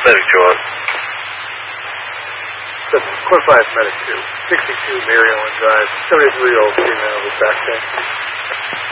Medic John. Core 5, Medic 2. 62 Mary Ellen Drive. 73-year-old female with back pain.